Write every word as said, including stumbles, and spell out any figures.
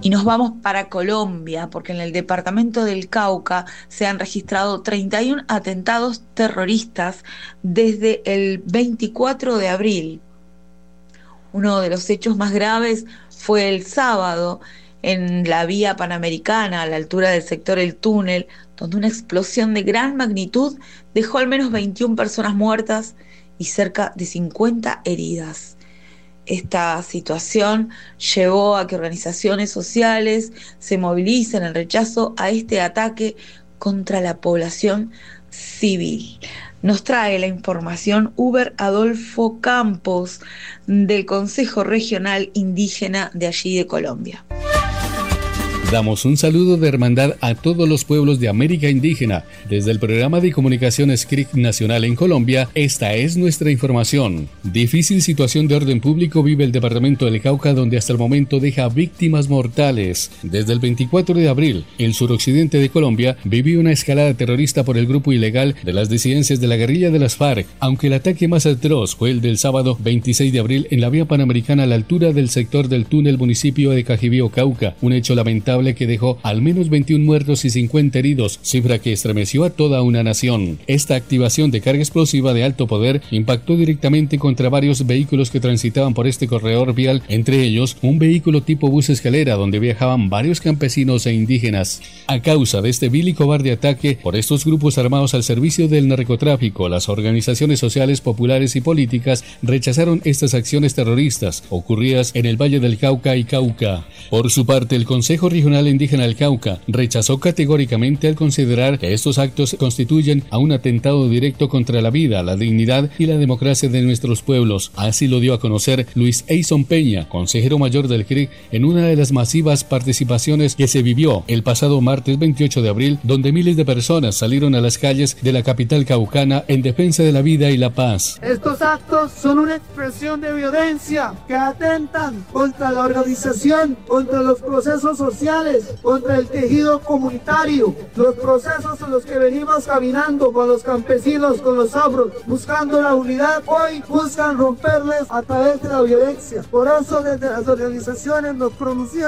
Y nos vamos para Colombia, porque en el departamento del Cauca se han registrado treinta y uno atentados terroristas desde el veinticuatro de abril. Uno de los hechos más graves fue el sábado en la vía Panamericana, a la altura del sector El Túnel, donde una explosión de gran magnitud dejó al menos veintiuna personas muertas y cerca de cincuenta heridas. Esta situación llevó a que organizaciones sociales se movilicen en rechazo a este ataque contra la población civil. Nos trae la información Uber Adolfo Campos del Consejo Regional Indígena de allí de Colombia. Damos un saludo de hermandad a todos los pueblos de América Indígena. Desde el programa de comunicaciones C R I C Nacional en Colombia, esta es nuestra información. Difícil situación de orden público vive el departamento del Cauca, donde hasta el momento deja víctimas mortales. Desde el veinticuatro de abril, el suroccidente de Colombia vivió una escalada terrorista por el grupo ilegal de las disidencias de la guerrilla de las FARC, aunque el ataque más atroz fue el del sábado veintiséis de abril en la vía Panamericana a la altura del sector del túnel municipio de Cajibío, Cauca, un hecho lamentable que dejó al menos veintiún muertos y cincuenta heridos, cifra que estremeció a toda una nación. Esta activación de carga explosiva de alto poder impactó directamente contra varios vehículos que transitaban por este corredor vial, entre ellos un vehículo tipo bus escalera donde viajaban varios campesinos e indígenas. A causa de este vil y cobarde ataque por estos grupos armados al servicio del narcotráfico, las organizaciones sociales, populares y políticas rechazaron estas acciones terroristas ocurridas en el Valle del Cauca y Cauca. Por su parte, el Consejo Regional Indígena del Cauca rechazó categóricamente al considerar que estos actos constituyen a un atentado directo contra la vida, la dignidad y la democracia de nuestros pueblos. Así lo dio a conocer Luis Eison Peña, consejero mayor del C R I C, en una de las masivas participaciones que se vivió el pasado martes veintiocho de abril, donde miles de personas salieron a las calles de la capital caucana en defensa de la vida y la paz. Estos actos son una expresión de violencia que atentan contra la organización, contra los procesos sociales, contra el tejido comunitario, los procesos en los que venimos caminando con los campesinos, con los afros, buscando la unidad. Hoy buscan romperles a través de la violencia. Por eso desde las organizaciones nos pronunciamos